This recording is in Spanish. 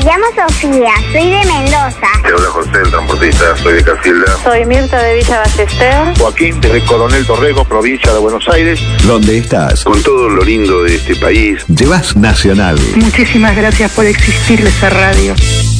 llamo Sofía, soy de Mendoza. Te habla José, el transportista, soy de Casilda. Soy Mirta de Villa Ballester. Joaquín, desde Coronel Dorrego, provincia de Buenos Aires. ¿Dónde estás? Con todo lo lindo de este país. Llevas Nacional. Muchísimas gracias por existir esa radio.